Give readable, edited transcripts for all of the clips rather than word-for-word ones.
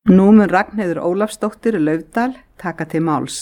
Nú mun Ragnheiður Ólafsdóttir Laufdal taka til máls.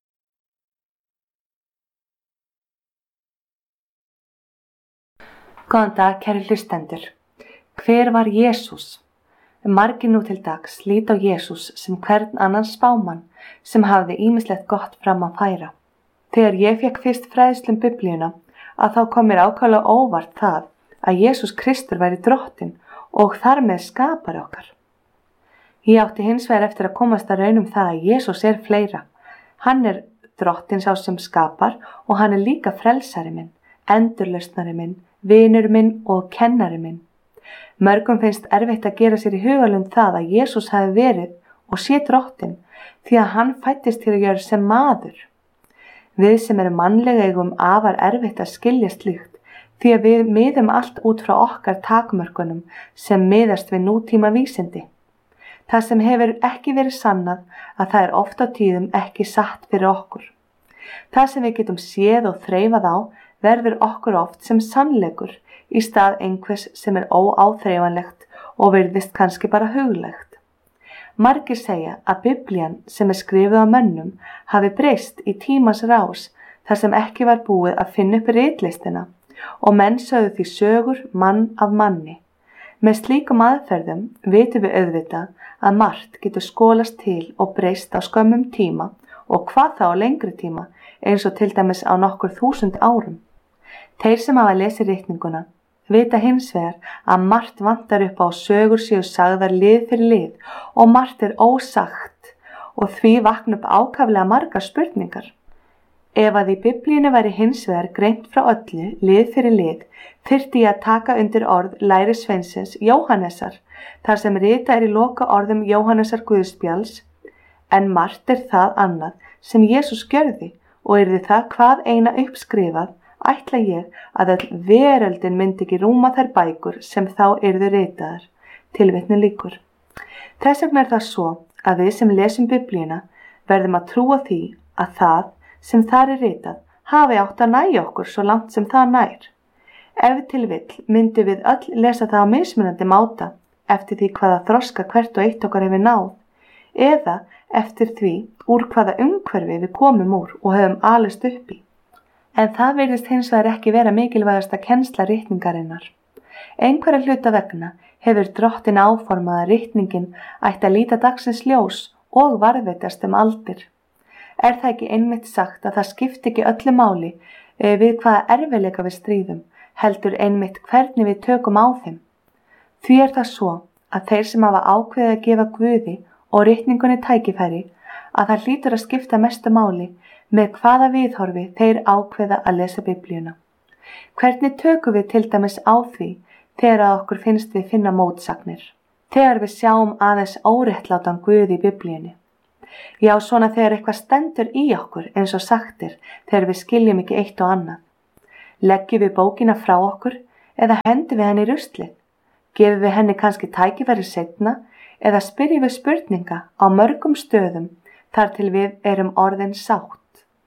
Góðan dag, kæru hlustendur. Hver var Jesús? Margir nú til dags líta á Jesús sem hvern annan spámann sem hafði ýmislegt gott fram að færa. Þegar ég fékk fyrst fræðslu Biblíuna að þá kom mér ákaflega óvart það að Jesús Kristur væri drottinn og þar með skapari okkar. Ég átti hins vegar eftir að komast að raun það að Jesús fleira. Hann drottinn sá sem skapar og hann líka frelsari minn, endurlausnari minn, vinur minn og kennari minn. Mörgum finnst erfitt að gera sér í hugarlund það að Jesús hafi verið og sé drottinn því að hann fæddist til að gera sem maður. Við sem erum mannlega eigum afar erfitt að skilja slíkt því að við miðum allt út frá okkar takmörkunum sem miðast við nútíma vísindi. Það sem hefur ekki verið sannað að það oft á tíðum ekki satt fyrir okkur. Það sem við getum séð og þreifað á verður okkur oft sem sannleikur í stað einhvers sem óáþreifanlegt og virðist kannski bara huglegt. Margir segja að Biblían sem skrifuð af mönnum hafi breyst í tímans rás þar sem ekki var búið að finna upp ritlistina og menn sögðu því sögur mann af manni. Með slíkum aðferðum vitum við auðvitað að margt getur skolast til og breyst á skömmum tíma og hvað þá á lengri tíma eins og til dæmis á nokkur 1000 árum. Þeir sem hafa lesið ritninguna vita hins vegar að margt vantar upp á sögur séu sagðar lið fyrir lið og margt ósagt og því vakna upp ákaflega margar spurningar. Ef að í Biblíunni væri hins vegar greint frá öllu lið fyrir lið þyrfti ég að taka undir orð lærisveinsins Jóhannesar þar sem ritað í loka orðum Jóhannesar Guðspjalls en margt það annað sem Jesús gjörði og yrði það hvað eina uppskrifað ætla ég að öll veröldin myndi ekki rúma þær bækur sem þá yrðu ritaðar. Tilvitnun lýkur. Þess vegna það svo að við sem lesum Biblíuna verðum að trúa því að það sem þar ritað hafi átt að nægja okkur svo langt sem það nær. Ef til vill myndi við öll lesa það á mismunandi máta eftir því hvaða þroska hvert og eitt okkar hefur náð eða eftir því úr hvaða umhverfi við komum úr og höfum alist upp í. En það virðist hins vegar ekki vera mikilvægasta kennsla ritningarinnar. Einhverja hluta vegna hefur drottinn áformað að ritningin ætti að líta dagsins ljós og varðveitast aldir. Það ekki einmitt sagt að það skipti ekki öllu máli við hvaða erfiðleika við stríðum, heldur einmitt hvernig við tökum á þeim. Því það svo að þeir sem hafa ákveðið að gefa Guði og ritningunni tækifæri að það hlýtur að skipta mestu máli með hvaða viðhorfi þeir ákveða að lesa Biblíuna. Hvernig tökum við til dæmis á því þegar að okkur finnst við finna mótsagnir? Þegar við sjáum aðeins óréttlátan Guð í Biblíunni. Já, svona þegar eitthvað stendur í okkur eins og sagtir þegar við skiljum ekki eitt og annað. Leggjum við bókina frá okkur eða hendum við henni í ruslið? Gefum við henni kannski tækifæri seinna eða spyrjum við spurninga á mörgum stöðum þar til við erum orðin sátt?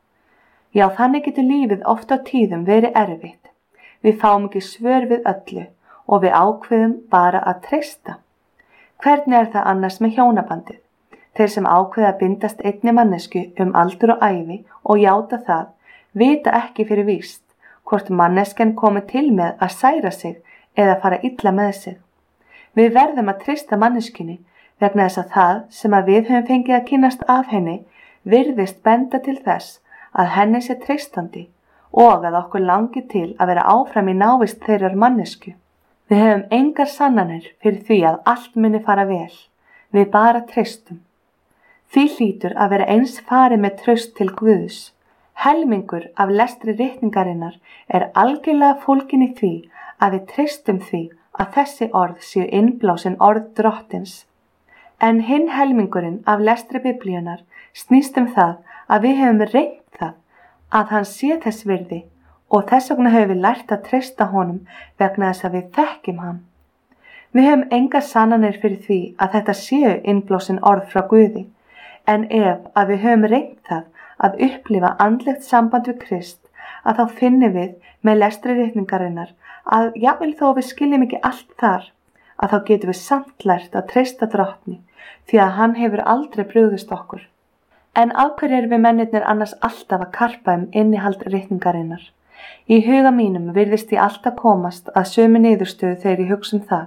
Já, þannig getur lífið oft á tíðum verið erfitt. Við fáum ekki svör við öllu og við ákveðum bara að treysta. Hvernig það annars með hjónabandið? Þeir sem ákveða að bindast einni mannesku aldur og ævi og játa það, vita ekki fyrir víst hvort manneskjan komi til með að særa sig eða fara illa með sig. Við verðum að treysta manneskjunni vegna þess að það sem að við höfum fengið að kynnast af henni virðist benda til þess að henni sé treystandi og að okkur langi til að vera áfram í návist þeirrar mannesku. Við höfum engar sannanir fyrir því að allt muni fara vel. Við bara treystum. Því hlýtur að vera eins farið með traust til Guðs. Helmingur af lestri ritningarinnar algjörlega fólgin í því að við treystum því að þessi orð séu innblásin orð drottins. En hinn helmingurinn af lestri Biblíunar snýst það að við höfum reynt það að hann sé þess virði og þess vegna höfum við lært að treysta honum vegna þess að við þekkjum hann. Við höfum enga sannanir fyrir því að þetta séu innblásin orð frá Guði. En ef að við höfum reynt það að upplifa andlegt samband við Krist, að þá finnum við með lestri ritningarinnar að jafnvel þó við skiljum ekki allt þar, að þá getum við samt lært að treysta Drottni því að hann hefur aldrei brugðist okkur. En af hverju erum við mennirnir annars alltaf að karpa innihald ritningarinnar? Í huga mínum virðist ég alltaf komast að sömu niðurstöðu þegar ég hugsa það.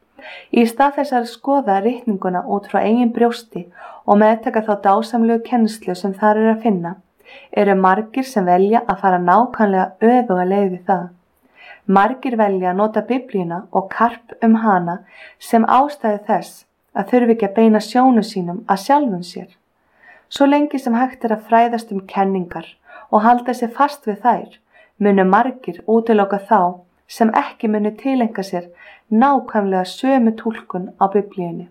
Í stað þess að skoða ritninguna út frá eigin brjósti og meðtaka þá dásamlegu kennslu sem þar að finna, eru margir sem velja að fara nákvæmlega öfuga leið við það. Margir velja að nota Biblíuna og karp hana sem ástæðu þess að þurfi ekki að beina sjónu sínum að sjálfum sér. Svo lengi sem hægt að fræðast kenningar og halda sér fast við þær, munu margir útiloka þá sem ekki munu tileinka sér nákvæmlega sömu túlkun á Biblíunni.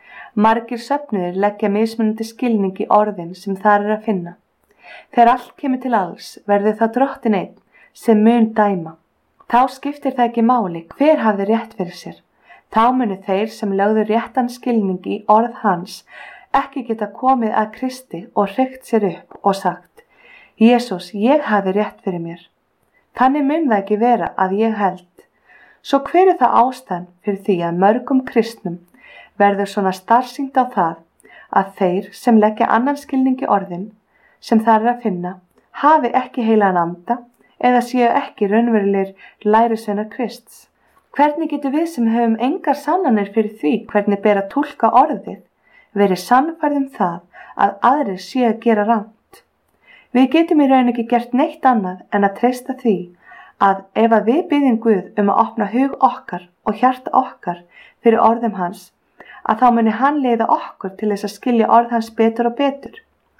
Margir söfnuðir leggja mismunandi skilning í orðin sem þar að finna. Þegar allt kemur til alls verður það Drottinn einn sem mun dæma. Þá skiptir það ekki máli hver hafði rétt fyrir sér. Þá munu þeir sem lögðu réttan skilning í orð hans ekki geta komið að Kristi og hreykt sér upp og sagt: Jesús, ég hafði rétt fyrir mér. Þannig mun það ekki vera að ég held. Svo hver það ástæðan fyrir því að mörgum kristnum verður svona starsýnt á það að þeir sem leggja annan skilning í orðin sem þar að finna hafi ekki heilagan anda eða séu ekki raunverulegir lærisveinar Krists? Hvernig getum við sem höfum engar sannanir fyrir því hvernig ber að túlka orðið verið sannfærð það að aðrir séu að gera rangt? Við getum í raun ekki gert neitt annað en að treysta því að ef að við biðjum Guð að opna hug okkar og hjarta okkar fyrir orðum hans, að þá muni hann leiða okkur til þess að skilja orð hans betur og betur.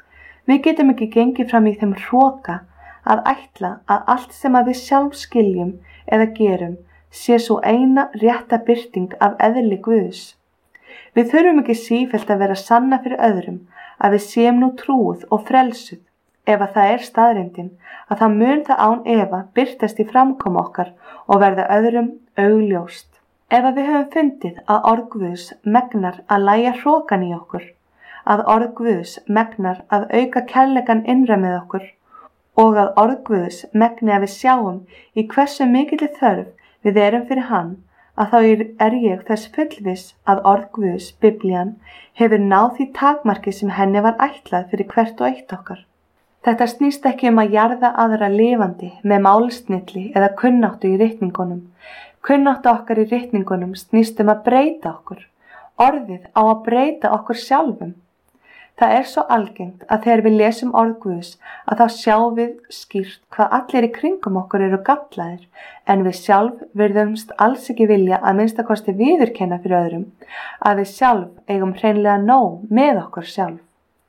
Við getum ekki gengið fram í þeim hroka að ætla að allt sem að við sjálf skiljum eða gerum sé svo eina rétta birting af eðli Guðs. Við þurfum ekki sífellt að vera sanna fyrir öðrum að við séum nú trúuð og frelsuð. Ef að það staðreyndin, að það mun það án efa birtast í framkomu okkar og verða öðrum augljóst. Ef að við höfum fundið að orð Guðs megnar að lægja hrokan í okkur, að orð Guðs megnar að auka kærleikann innra með okkur og að orð Guðs megni að við sjáum í hversu mikilli þörf við erum fyrir hann, að þá ég þess fullviss að orð Guðs, Biblían, hefur náð því takmarki sem henni var ætlað fyrir hvert og eitt okkar. Þetta snýst ekki að jarða aðra lifandi með málsnilli eða kunnáttu í ritningunum. Kunnáttu okkar í ritningunum snýst að breyta okkur. Orðið á að breyta okkur sjálfum. Það svo algengt að þegar við lesum orð Guðs að þá sjáum við skýrt hvað allir í kringum okkur eru gallaðir, en við sjálf virðumst alls ekki vilja að minnstakosti viðurkenna fyrir öðrum að við sjálf eigum hreinlega nóg með okkur sjálf.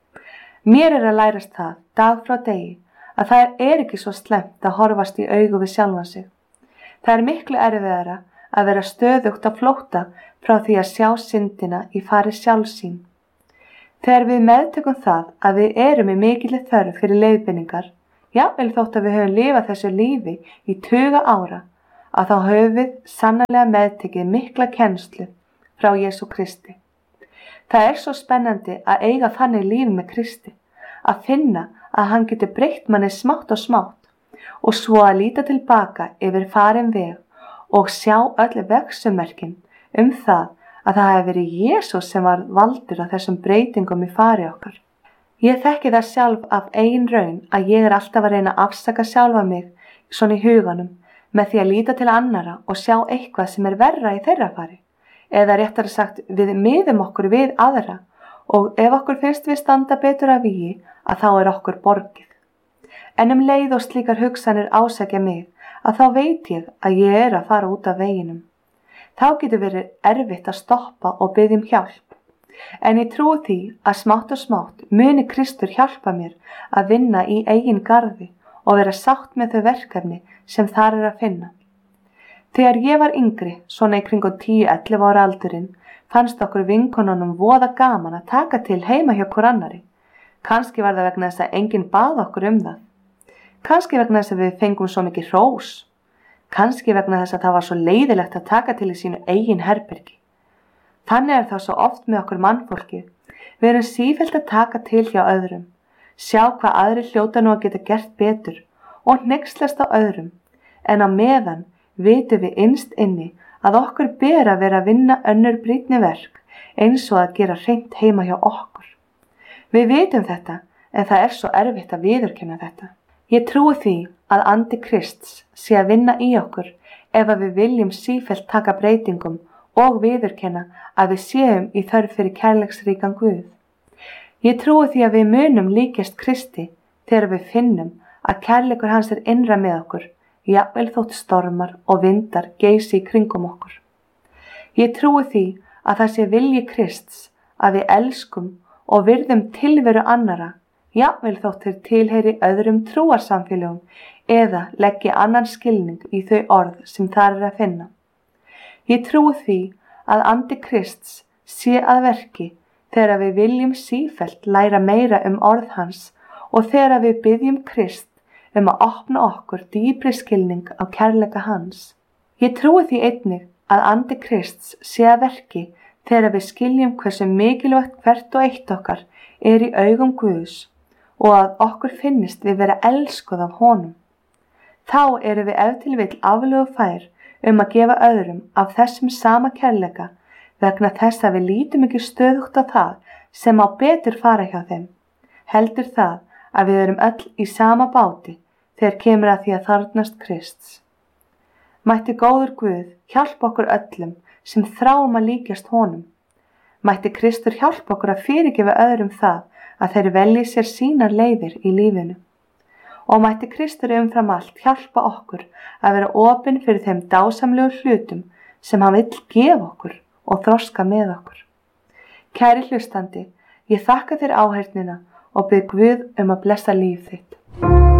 Mér að lærast það dag frá degi að það ekki svo slemmt að horfast í augu við sjálfan sig. Það miklu erfiðara að vera stöðugt á flótta frá því að sjá syndina í fari sjálfsín. Þegar við meðtökum það að við erum í mikilli þörf fyrir leiðbeiningar, jafnvel þótt að við höfum lifað þessu lífi í tuga ára, að þá höfum við sannarlega meðtekið mikla kennslu frá Jesú Kristi. Það svo spennandi að eiga þannig líf með Kristi, að finna að hann getur breytt manni smátt og smátt og svo að líta tilbaka yfir farin veg og sjá öll vegsumerkin það að það hefði verið Jesús sem var valdur af þessum breytingum í fari okkar. Ég þekki það sjálf af eigin raun að ég alltaf að reyna að afsaka sjálfa mig svona í huganum með því að líta til annara og sjá eitthvað sem verra í þeirra fari. Eða réttara sagt, við miðum okkur við aðra og ef okkur finnst við standa betur að vígi að þá okkur borgið. En leið og slíkar hugsanir ásækja mig að þá veit ég að ég að fara út af veginum. Þá getur verið erfitt að stoppa og biðja hjálp. En ég trúi því að smátt og smátt muni Kristur hjálpa mér að vinna í eigin garði og vera sátt með þau verkefni sem þar að finna. Þegar ég var yngri, svona í kringum 10-11 ára aldurinn, fannst okkur vinkonunum voða gaman að taka til heima hjá hvor annari. Kannski var það vegna þess að enginn bað okkur það. Kannski vegna þess að við fengum svo mikið hrós. Kannski vegna þess að það var svo leiðilegt að taka til í sínu eigin herbergi. Þannig það svo oft með okkur mannfólkið. Við erum sífellt að taka til hjá öðrum, sjá hvað aðrir hljóta nú að geta gert betur og hneykslast á öðrum, en á meðan vitum við innst inni að okkur ber að vera að vinna önnur brýnni verk eins og að gera hreint heima hjá okkur. Við vitum þetta, en það er svo erfitt að viðurkenna þetta. Ég trúi því að andi Krists sé að vinna í okkur ef að við viljum sífellt taka breytingum og viðurkenna að við séum í þörf fyrir kærleiksríkan Guð. Ég trúi því að við munum líkjast Kristi þegar við finnum að kærleikur hans er innra með okkur, jafnvel þótt stormar og vindar geysi í kringum okkur. Ég trúi því að það sé vilji Krists að við elskum og virðum tilveru annara, jafnvel þótt þeir tilheyri öðrum trúarsamfélögum eða leggja annan skilning í þau orð sem þar er að finna. Ég trúi því að andi Krists sé að verki þegar við viljum sífellt læra meira orð hans og þegar við biðjum Krist að opna okkur dýpri skilning á kærleika hans. Ég trúi því einnig að andi Krists sé að verki þegar við skiljum hversu mikilvægt hvert og eitt okkar er í augum Guðs og að okkur finnist við vera elskuð af honum. Þá erum við ef til vill aflögu fær að gefa öðrum af þessum sama kærleika vegna þess að við lítum ekki stöðugt á það sem á betur fara hjá þeim. Heldur það að við erum öll í sama báti þegar kemur að því að þarfnast Krists. Mætti góður Guð hjálpa okkur öllum sem þráum að líkjast honum. Mætti Kristur hjálpa okkur að fyrirgefa öðrum það að þeir velji sér sínar leiðir í lífinu. Og mætti Kristur umfram allt hjálpa okkur að vera opin fyrir þeim dásamlegu hlutum sem hann vill gefa okkur og þroska með okkur. Kæri hlustandi, ég þakka þér áheyrnina og bið Guð að blessa líf þitt.